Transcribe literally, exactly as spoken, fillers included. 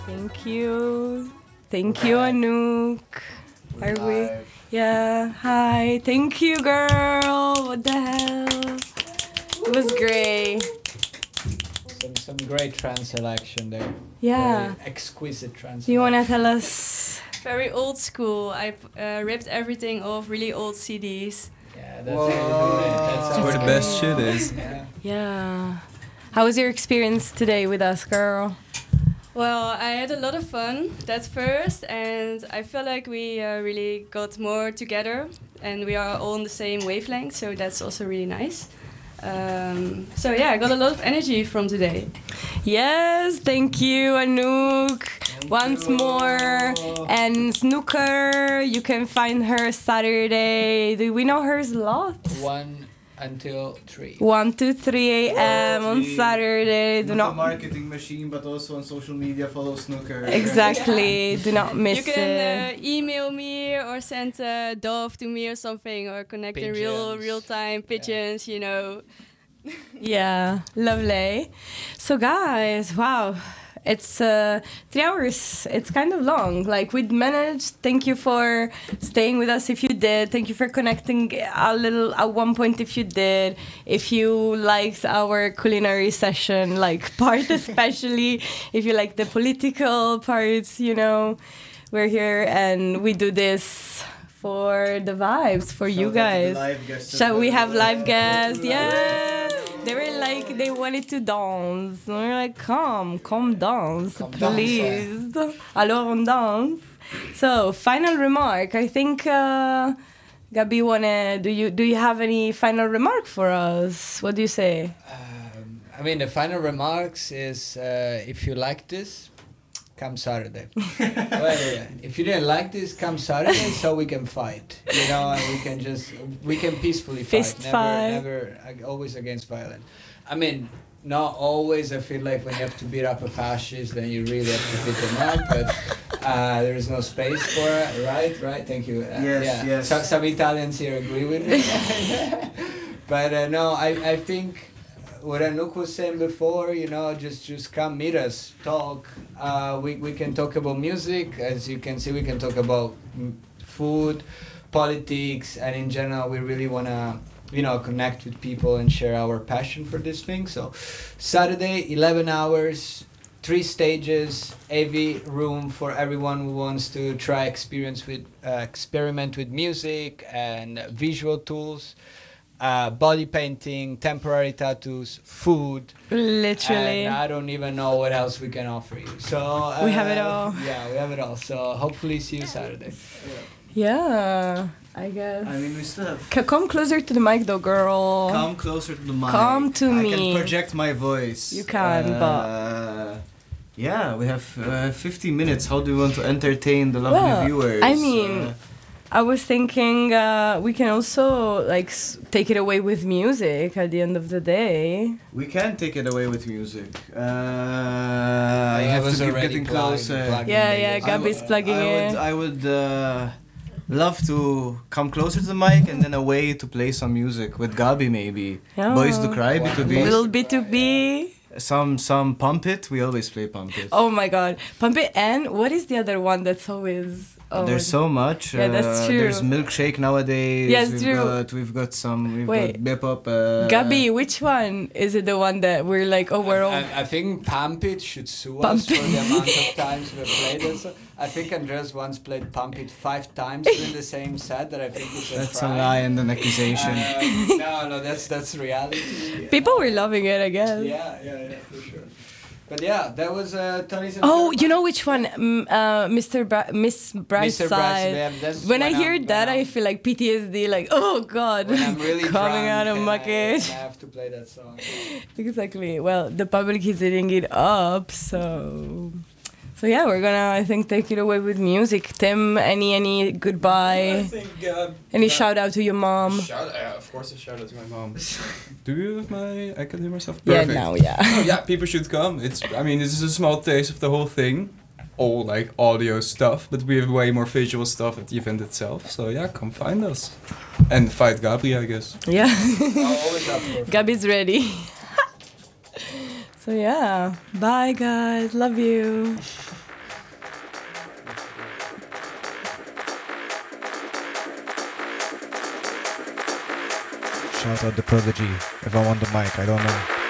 Thank you. Thank you, Anouk. Are we? Yeah. Hi. Thank you, girl. What the hell? It was great. Some, some great trance selection there. Yeah. Very exquisite trance. Do you want to tell us? Very old school. I uh, ripped everything off really old C Ds. Yeah, that's, that's, That's where the best shit is. Yeah. Yeah. How was your experience today with us, girl? Well, I had a lot of fun, that's first, and I feel like we uh, really got more together, and we are all on the same wavelength, so that's also really nice. Um, so yeah, I got a lot of energy from today. Yes, thank you, Anouk. Once more. And Snooker, you can find her Saturday. Do we know her slot? One until three. one to three a.m. on Three. Saturday. Do Not a not marketing machine, but also on social media. Follow Snooker. exactly. Do not miss You can it. uh, email me or send a dove to me or something, or connect in real Pigeons. real time pigeons, you know. Yeah, lovely. So guys, wow. It's uh, three hours. It's kind of long. Like we'd managed. Thank you for staying with us if you did. Thank you for connecting a little at one point if you did. If you liked our culinary session, like part especially. If you like the political parts, you know, we're here and we do this for the vibes, for you guys. Shall we have live guests? Yeah. They were like, they wanted to dance. And we were like, come, come dance, Come please. Alors on dance. So, final remark. I think, uh, Gabi, wanna, do you do you have any final remark for us? What do you say? Um, I mean, the final remarks is uh, if you like this, come Saturday. Well, yeah. If you didn't like this, come Saturday so we can fight. You know, and we can just, we can peacefully Fist fight. fight. Never, never, always against violence. I mean, not always. I feel like when you have to beat up a fascist, then you really have to beat them up. But uh, there is no space for it, right? Right? Thank you. Uh, Yes, yeah. yes. So, some Italians here agree with me. But uh, no, I, I think what Anouk was saying before, you know, just just come meet us, talk. Uh, we, we can talk about music. As you can see, we can talk about mm, food, politics, and in general, we really want to, you know, connect with people and share our passion for this thing. So Saturday, eleven hours, three stages, A V room for everyone who wants to try experience with uh, experiment with music and visual tools. Uh, body painting, temporary tattoos, food. Literally. And I don't even know what else we can offer you. So uh, We have it all. Yeah, we have it all. So hopefully see you Saturday. Yeah, I guess. I mean, we still have. C- come closer to the mic though, girl. Come closer to the mic. Come to I me. can project my voice. You can, uh, yeah, we have uh, fifty minutes. How do we want to entertain the lovely Well, viewers? I mean, Uh, I was thinking uh, we can also like s- take it away with music at the end of the day. we can take it away with music. Uh, I I have was to keep already getting plug- closer. plugging Yeah, the- yeah, I Gabi's w- plugging I would, in. I would uh, love to come closer to the mic and then away to play some music with Gabi maybe. Yeah. Boys to Cry, B two B. Little B two B. Some some Pump It. We always play Pump It. Oh my god. Pump it. And what is the other one that's always. Oh, There's so much. Yeah, that's uh, true. There's Milkshake nowadays. Yes, we've true. Got, we've got some. We've Wait. got Bepop. Uh, Gabi, which one? Is it the one that we're like, oh, we're all. I, I think Pump It should sue Pump us for the amount of times we played it. So I think Andreas once played Pump It five times in the same set that I think we should That's try. a lie and an accusation. Uh, no, no, that's that's reality. People were loving it, I guess. Yeah, yeah, yeah, for sure. But yeah, that was uh, Tony's. Oh, you know which one? Mm, uh, Mister Bra- Miss Brightside. Brightside, yeah, that's When I when hear I'm- that, when I I'm- feel like P T S D, like, oh god, When I'm really coming drunk out of and my I, cage. and I have to play that song. Exactly. Well, the public is eating it up, so. So yeah, we're gonna, I think, take it away with music. Tim, any any goodbye? I think, uh, Any that- shout out to your mom? Shout, uh, of course, a shout out to my mom. Do you have my? I can hear myself. Yeah, Perfect. now, yeah. Oh, yeah, people should come. It's. I mean, this is a small taste of the whole thing, all like audio stuff, but we have way more visual stuff at the event itself. So yeah, come find us, and fight Gabri, I guess. Yeah. Always up for. Gabi's ready. So yeah, bye guys, love you. shout out the Prodigy if I want the mic. I don't know.